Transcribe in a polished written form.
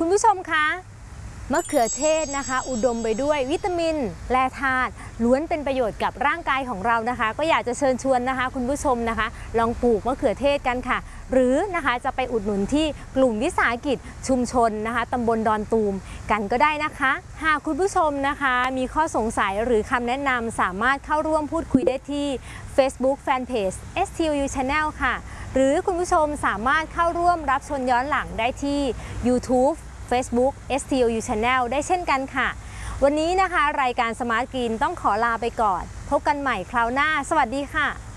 คุณผู้ชมคะมะเขือเทศนะคะอุดมไปด้วยวิตามินแร่ธาตุล้วนเป็นประโยชน์กับร่างกายของเรานะคะก็อยากจะเชิญชวนนะคะคุณผู้ชมนะคะลองปลูกมะเขือเทศกันค่ะหรือนะคะจะไปอุดหนุนที่กลุ่มวิสาหกิจชุมชนนะคะตำบลดอนตูมกันก็ได้นะคะหากคุณผู้ชมนะคะมีข้อสงสัยหรือคำแนะนำสามารถเข้าร่วมพูดคุยได้ที่ Facebook Fanpage STU Channel ค่ะหรือคุณผู้ชมสามารถเข้าร่วมรับชมย้อนหลังได้ที่ YouTube Facebook STU Channel ได้เช่นกันค่ะวันนี้นะคะรายการ Smart Green ต้องขอลาไปก่อนพบกันใหม่คราวหน้าสวัสดีค่ะ